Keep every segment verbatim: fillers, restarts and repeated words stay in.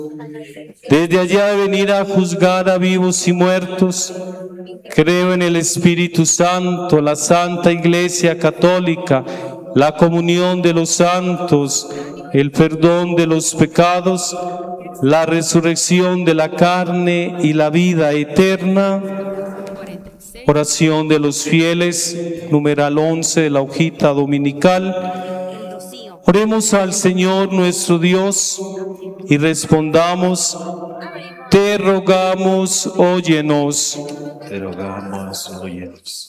Desde allá de venir a juzgar a vivos y muertos, creo en el Espíritu Santo, la Santa Iglesia Católica, la comunión de los santos, el perdón de los pecados, la resurrección de la carne y la vida eterna. Oración de los fieles, numeral once de la hojita dominical. Oremos al Señor nuestro Dios y respondamos: te rogamos, óyenos. Te rogamos, óyenos.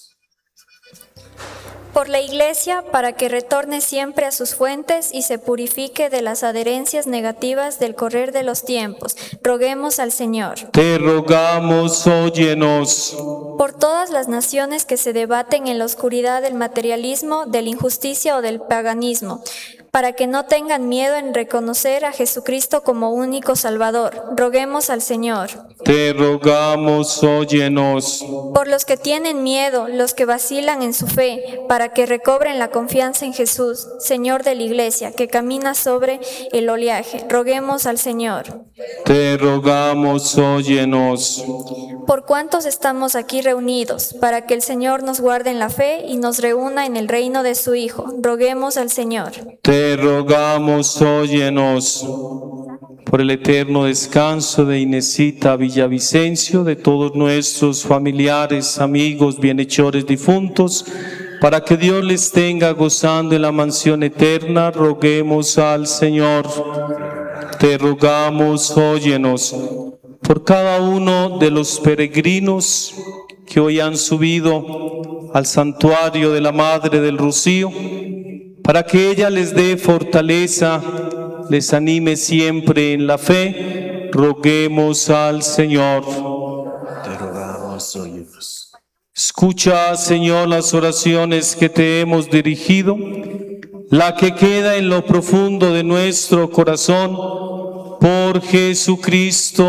Por la Iglesia, para que retorne siempre a sus fuentes y se purifique de las adherencias negativas del correr de los tiempos, roguemos al Señor. Te rogamos, óyenos. Por todas las naciones que se debaten en la oscuridad del materialismo, de la injusticia o del paganismo, para que no tengan miedo en reconocer a Jesucristo como único Salvador, roguemos al Señor. Te rogamos, óyenos. Por los que tienen miedo, los que vacilan en su fe, para que recobren la confianza en Jesús, Señor de la Iglesia, que camina sobre el oleaje, roguemos al Señor. Te rogamos, óyenos. Por cuantos estamos aquí reunidos, para que el Señor nos guarde en la fe y nos reúna en el reino de su Hijo, roguemos al Señor. Te rogamos, óyenos. Por el eterno descanso de Inesita Villavicencio, de todos nuestros familiares, amigos, bienhechores difuntos, para que Dios les tenga gozando en la mansión eterna, roguemos al Señor. Te rogamos, óyenos. Por cada uno de los peregrinos que hoy han subido al santuario de la Madre del Rocío, para que ella les dé fortaleza, les anime siempre en la fe, roguemos al Señor. Te rogamos, óyenos. Escucha, Señor, las oraciones que te hemos dirigido, la que queda en lo profundo de nuestro corazón, por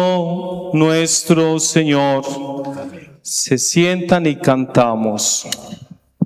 Jesucristo nuestro Señor. Se sientan y cantamos.